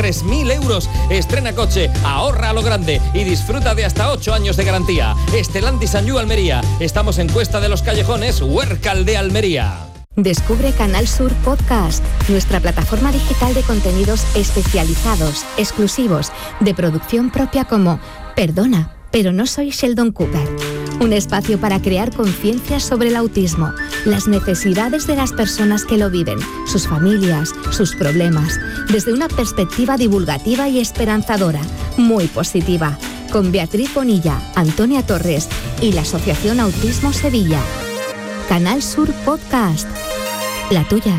3.000 euros. Estrena coche, ahorra a lo grande y disfruta de hasta 8 años de garantía. Stellantis Anyú Almería. Estamos en Cuesta de los Callejones, Huércal de Almería. Descubre Canal Sur Podcast, nuestra plataforma digital de contenidos especializados, exclusivos, de producción propia como Perdona, pero no soy Sheldon Cooper. Un espacio para crear conciencia sobre el autismo, las necesidades de las personas que lo viven, sus familias, sus problemas, desde una perspectiva divulgativa y esperanzadora, muy positiva, con Beatriz Bonilla, Antonia Torres y la Asociación Autismo Sevilla. Canal Sur Podcast, la tuya.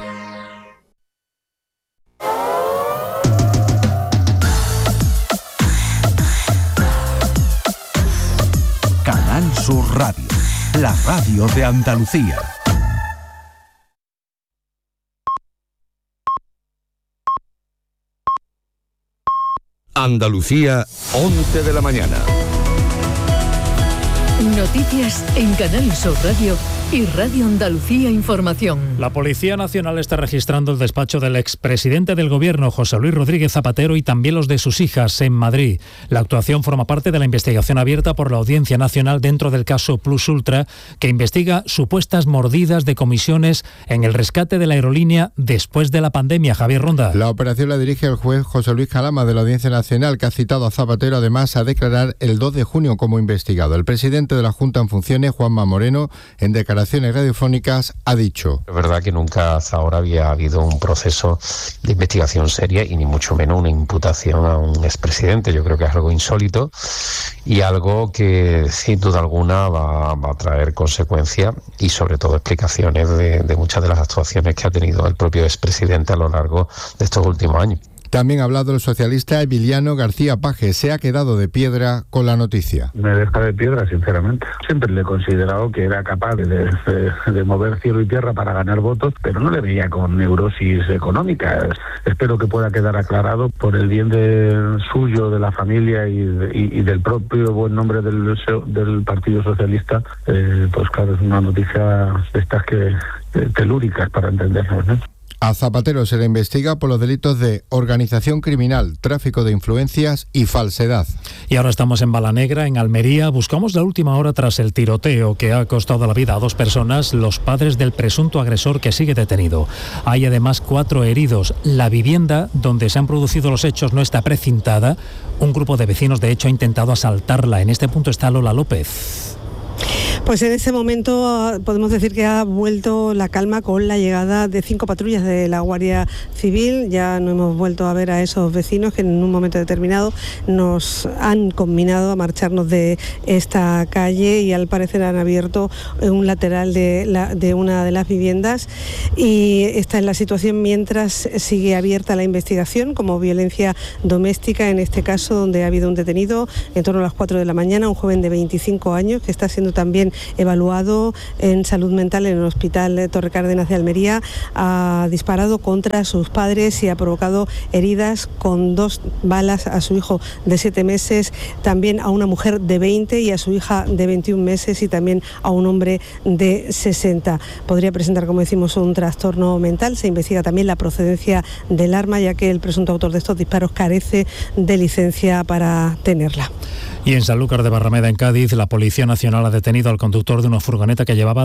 Canal Sur Radio, la radio de Andalucía. Andalucía, 11 de la mañana. Noticias en Canal Sur Radio y Radio Andalucía Información. La Policía Nacional está registrando el despacho del expresidente del Gobierno, José Luis Rodríguez Zapatero, y también los de sus hijas en Madrid. La actuación forma parte de la investigación abierta por la Audiencia Nacional dentro del caso Plus Ultra, que investiga supuestas mordidas de comisiones en el rescate de la aerolínea después de la pandemia. Javier Ronda. La operación la dirige el juez José Luis Calama de la Audiencia Nacional, que ha citado a Zapatero además a declarar el 2 de junio como investigado. El presidente de la Junta en funciones, Juanma Moreno, en declaraciones radiofónicas ha dicho: es verdad que nunca hasta ahora había habido un proceso de investigación seria y ni mucho menos una imputación a un expresidente. Yo creo que es algo insólito y algo que sin duda alguna va a traer consecuencias y sobre todo explicaciones de muchas de las actuaciones que ha tenido el propio expresidente a lo largo de estos últimos años. También ha hablado el socialista Emiliano García Paje. Se ha quedado de piedra con la noticia. Me deja de piedra, sinceramente. Siempre le he considerado que era capaz de mover cielo y tierra para ganar votos, pero no le veía con neurosis económica. Espero que pueda quedar aclarado por el bien suyo, de la familia y del propio buen nombre del Partido Socialista. Pues claro, es una noticia de estas que telúricas para entendernos, ¿no? A Zapatero se le investiga por los delitos de organización criminal, tráfico de influencias y falsedad. Y ahora estamos en Balanegra, en Almería. Buscamos la última hora tras el tiroteo que ha costado la vida a 2 personas, los padres del presunto agresor que sigue detenido. Hay además 4 heridos. La vivienda donde se han producido los hechos no está precintada. Un grupo de vecinos, de hecho, ha intentado asaltarla. En este punto está Lola López. Pues en este momento podemos decir que ha vuelto la calma con la llegada de 5 patrullas de la Guardia Civil. Ya no hemos vuelto a ver a esos vecinos que en un momento determinado nos han combinado a marcharnos de esta calle y al parecer han abierto un lateral de una de las viviendas, y esta es la situación mientras sigue abierta la investigación como violencia doméstica, en este caso donde ha habido un detenido en torno a las 4 de la mañana, un joven de 25 años que está siendo también evaluado en salud mental en el Hospital Torre Cárdenas de Almería. Ha disparado contra sus padres y ha provocado heridas con 2 balas a su hijo de 7 meses, también a una mujer de 20 y a su hija de 21 meses y también a un hombre de 60. Podría presentar, como decimos, un trastorno mental. Se investiga también la procedencia del arma, ya que el presunto autor de estos disparos carece de licencia para tenerla. Y en Sanlúcar de Barrameda, en Cádiz, la Policía Nacional ha detenido al conductor de una furgoneta que llevaba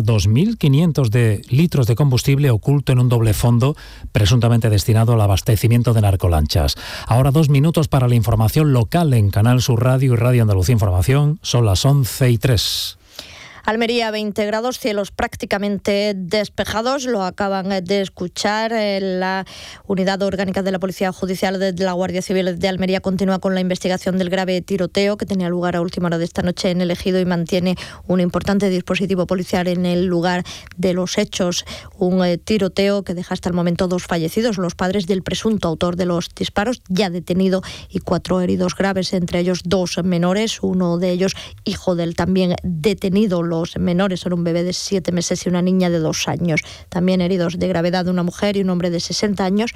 2.500 litros de combustible oculto en un doble fondo, presuntamente destinado al abastecimiento de narcolanchas. Ahora 2 minutos para la información local en Canal Sur Radio y Radio Andalucía Información. Son las 11:03. Almería, 20 grados, cielos prácticamente despejados. Lo acaban de escuchar. La Unidad Orgánica de la Policía Judicial de la Guardia Civil de Almería continúa con la investigación del grave tiroteo que tenía lugar a última hora de esta noche en el Ejido y mantiene un importante dispositivo policial en el lugar de los hechos. Un tiroteo que deja hasta el momento 2 fallecidos, los padres del presunto autor de los disparos, ya detenido, y 4 heridos graves, entre ellos 2 menores, uno de ellos hijo del también detenido. Los menores son un bebé de 7 meses y una niña de 2 años. También heridos de gravedad una mujer y un hombre de 60 años.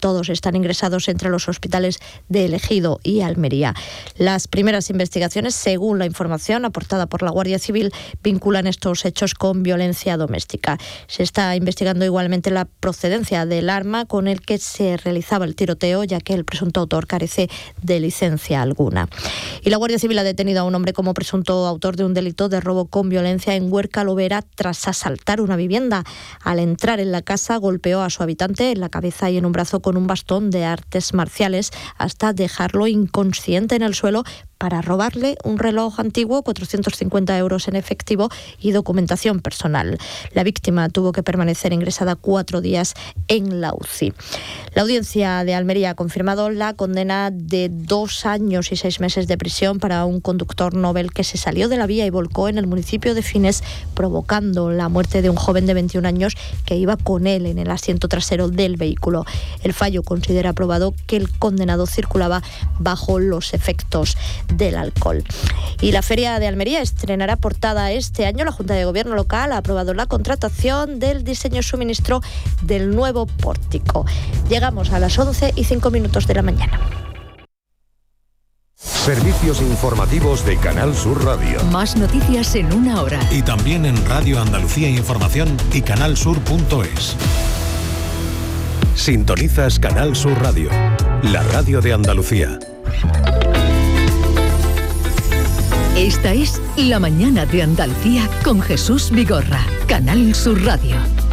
Todos están ingresados entre los hospitales de El Ejido y Almería. Las primeras investigaciones, según la información aportada por la Guardia Civil, vinculan estos hechos con violencia doméstica. Se está investigando igualmente la procedencia del arma con el que se realizaba el tiroteo, ya que el presunto autor carece de licencia alguna. Y la Guardia Civil ha detenido a un hombre como presunto autor de un delito de robo con violencia en Huerca Lovera tras asaltar una vivienda. Al entrar en la casa golpeó a su habitante en la cabeza y en un brazo con un bastón de artes marciales hasta dejarlo inconsciente en el suelo para robarle un reloj antiguo, 450 euros en efectivo y documentación personal. La víctima tuvo que permanecer ingresada 4 días en la UCI. La audiencia de Almería ha confirmado la condena de 2 años y 6 meses de prisión para un conductor Nobel que se salió de la vía y volcó en el municipio de Fines, provocando la muerte de un joven de 21 años que iba con él en el asiento trasero del vehículo. El fallo considera probado que el condenado circulaba bajo los efectos del alcohol. Y la Feria de Almería estrenará portada este año. La Junta de Gobierno local ha aprobado la contratación del diseño y suministro del nuevo pórtico. Llegamos a las 11:05 de la mañana. Servicios informativos de Canal Sur Radio. Más noticias en una hora. Y también en Radio Andalucía Información y canalsur.es. Sintonizas Canal Sur Radio, la radio de Andalucía. Esta es La Mañana de Andalucía con Jesús Vigorra, Canal Sur Radio.